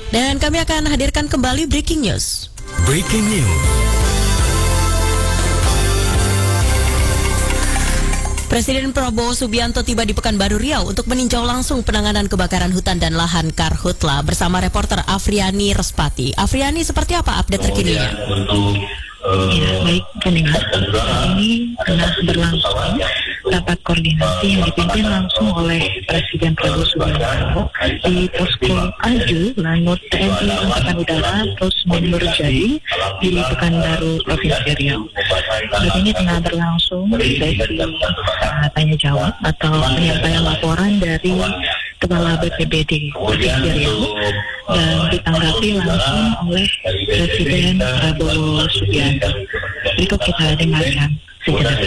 Dan kami akan hadirkan kembali Breaking News. Breaking News. Presiden Prabowo Subianto tiba di Pekanbaru Riau untuk meninjau langsung penanganan kebakaran hutan dan lahan Karhutla bersama reporter Afriani Respati. Afriani, seperti apa update terkininya? Ya, baik pendengar, ini tengah berlangsung rapat koordinasi yang dipimpin langsung oleh Presiden Prabowo Subianto di Posko Aju Lanut TNI Angkatan Udara terus Nurjadi di Pekanbaru Provinsi Riau. Saat ini tengah berlangsung sesi tanya jawab atau penyampaian laporan dari Kepala BPBD Provinsi Riau dan ditanggapi langsung oleh Presiden Prabowo Subianto. Berikut kita dengarkan sejenak.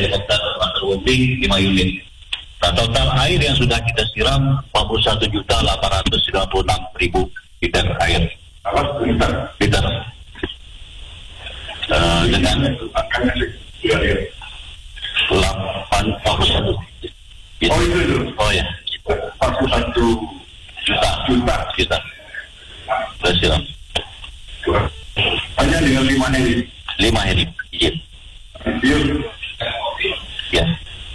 Nah, total air yang sudah kita siram 41.896.000 liter air. Liter. Dengan 81. Oh ya. 41 juta. Berhasil. Hanya dengan 5 heli. Iya. Ya.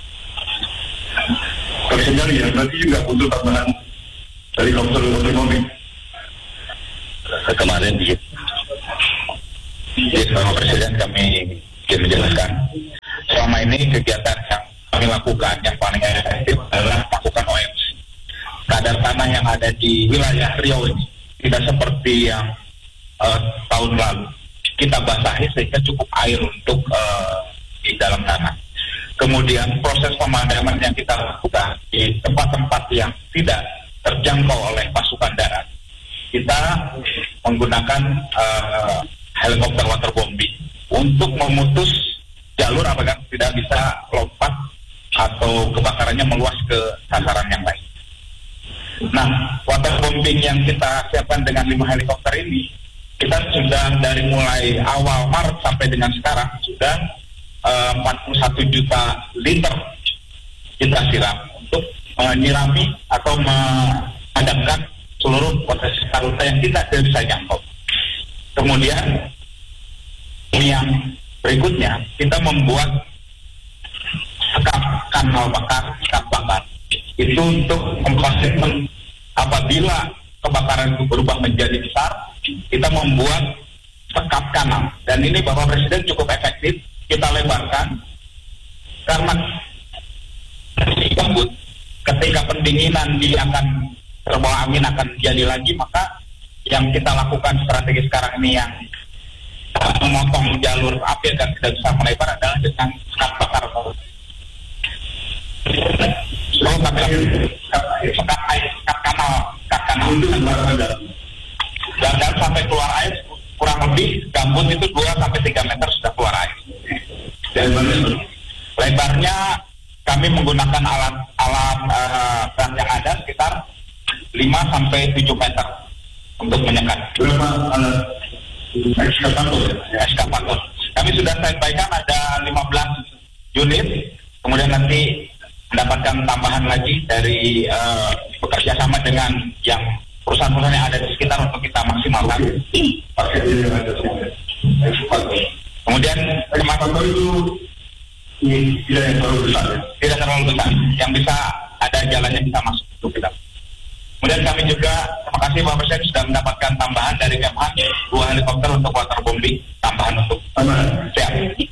Tersenyal ya, berarti juga butuh tambahan helikopter otonomi. Kemarin di Bapak Presiden kami menjelaskan selama ini kegiatan yang kami lakukan yang paling efektif adalah melakukan OMC. Kadar tanah yang ada di wilayah Riau ini tidak seperti yang tahun lalu kita basahi sehingga cukup air untuk di dalam tanah. Kemudian proses pemadaman yang kita lakukan di tempat-tempat yang tidak terjangkau oleh pasukan darat, kita menggunakan helikopter waterbombing untuk memutus jalur apabila tidak bisa lompat atau kebakarannya meluas ke sasaran yang lain. Nah, waterbombing yang kita siapkan dengan 5 helikopter ini, kita sudah dari mulai awal Maret sampai dengan sekarang sudah 41 juta liter kita siram untuk menyirami atau memadamkan seluruh potensi Karhutla yang kita tidak bisa jangkau. Kemudian yang berikutnya kita membuat sekap kanal bakar, sekap bakar itu untuk mengkontesmen apabila kebakaran itu berubah menjadi besar, kita membuat sekap kanal dan ini Bapak Presiden cukup efektif. Kita lebarkan karena gambut ketika pendinginan dia akan terbawa angin akan jadi lagi, maka yang kita lakukan strategi sekarang ini yang memotong jalur api agar tidak bisa melebar adalah dengan sekap bakar. Sekap kanal dan sampai keluar air kurang lebih gambut itu 2-3 meter sudah keluar air. Dan lebarnya kami menggunakan alat yang ada sekitar 5-7 meter untuk menyekat. Berapa alat Eskavator? Kami sudah sampaikan ada 15 unit, kemudian nanti mendapatkan tambahan lagi dari bekerja sama dengan yang perusahaan-perusahaan yang ada di sekitar untuk kita maksimalkan. Kemudian eskavator itu tidak terlalu besar, yang bisa ada jalannya bisa masuk untuk kita. Kemudian kami juga terima kasih Bapak Presiden sudah mendapatkan tambahan dari Kemhan 2 helikopter untuk waterbombing tambahan untuk siap.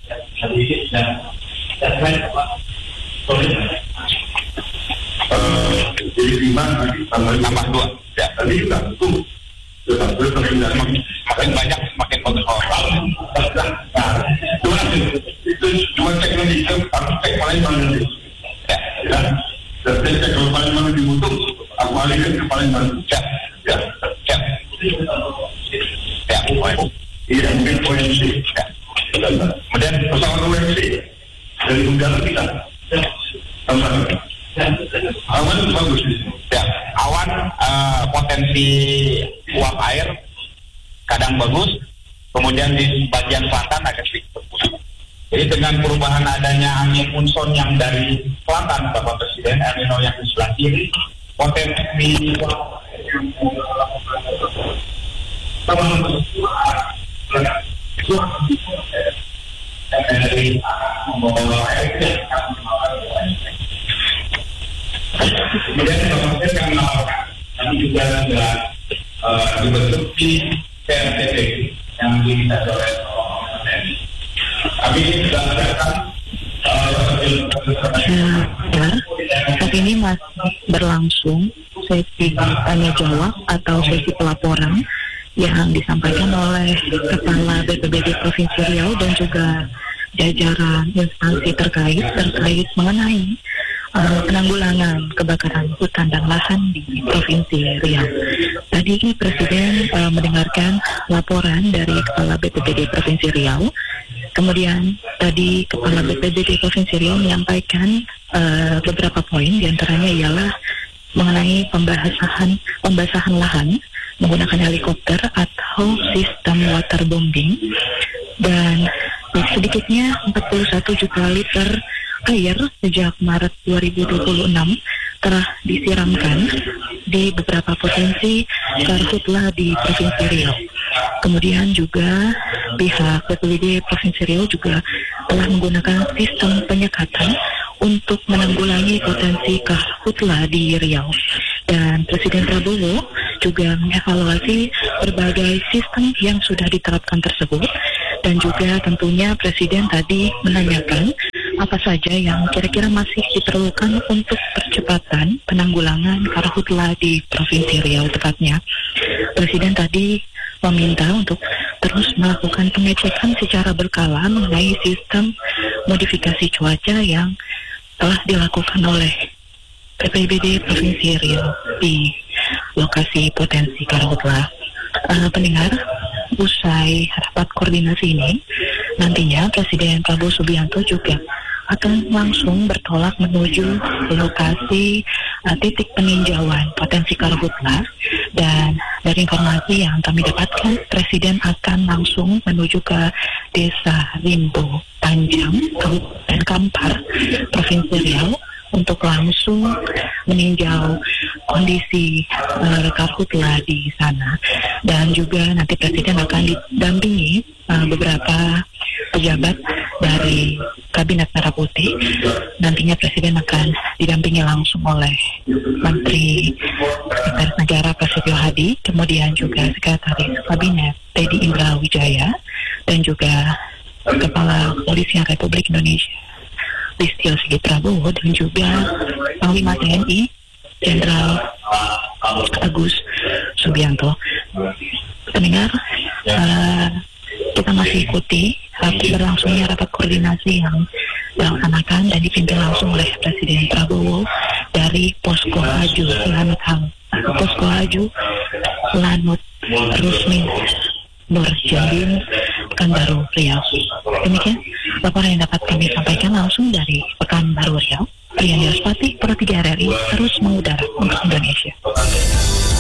Jadi 5 tambah 2 ya. Tadi juga Semakin banyak semakin bagus. Nah, itu cuma teknologi harus cek paling mana Ya. Dan cek kalau paling mana dibutuh, aku alihkan ke paling mana. Ya. Iya, mungkin OMC. Kemudian pesawat OMC dari udara kita. Awan bagus di sini. Ya, awan potensi uap air kadang bagus, kemudian di bagian selatan agak sedikit bagus. Jadi dengan perubahan adanya angin monsun yang dari selatan, Bapak Presiden, El Nino yang di sebelah kiri, potensi Kemudian kami melaporkan, kami juga sudah dibentuk di PRTP yang diminta oleh TNI. Kami sudah melakukan saat ini masih berlangsung sesi tanya jawab atau sesi pelaporan yang disampaikan oleh Kepala BPBD Provinsi Riau dan juga jajaran instansi terkait mengenai penanggulangan kebakaran hutan dan lahan di Provinsi Riau. Tadi Presiden mendengarkan laporan dari Kepala BPBD Provinsi Riau. Kemudian tadi Kepala BPBD Provinsi Riau menyampaikan beberapa poin, diantaranya ialah mengenai pembasahan lahan menggunakan helikopter atau sistem waterbombing, dan sedikitnya 41 juta liter air sejak Maret 2026 telah disiramkan di beberapa potensi karhutlah di Provinsi Riau. Kemudian juga pihak BPBD Provinsi Riau juga telah menggunakan sistem penyekatan untuk menanggulangi potensi karhutlah di Riau. Dan Presiden Prabowo juga mengevaluasi berbagai sistem yang sudah diterapkan tersebut, dan juga tentunya Presiden tadi menanyakan apa saja yang kira-kira masih diperlukan untuk percepatan penanggulangan karhutlah di Provinsi Riau tepatnya. Presiden tadi meminta untuk terus melakukan pengecekan secara berkala mengenai sistem modifikasi cuaca yang telah dilakukan oleh BPBD Provinsi Riau di lokasi potensi karhutlah. Pendengar, usai rapat koordinasi ini, nantinya Presiden Prabowo Subianto juga akan langsung bertolak menuju lokasi titik peninjauan potensi karhutlah, dan dari informasi yang kami dapatkan, Presiden akan langsung menuju ke Desa Rimbo Panjang, Kabupaten Kampar, Provinsi Riau, untuk langsung meninjau kondisi karhutlah di sana. Dan juga nanti Presiden akan didampingi beberapa pejabat dari Kabinet Merah Putih. Nantinya Presiden akan didampingi langsung oleh Menteri Sekretaris Negara Prasetyo Hadi, kemudian juga Sekretaris Kabinet Teddy Indra Wijaya, dan juga Kepala Kepolisian Republik Indonesia Listio Sigit Prabowo, dan juga Panglima TNI Jenderal Agus Subianto. Pendengar, kita masih ikuti berlangsungnya rapat koordinasi yang dilaksanakan dan dipimpin langsung oleh Presiden Prabowo dari Posko Aju Lanut Rusmin Nurjadin, Pekanbaru Riau. Demikian laporan yang dapat kami sampaikan langsung dari Pekanbaru Riau. Afriani Ruspati, Pro 3 RRI, terus mengudara untuk Indonesia.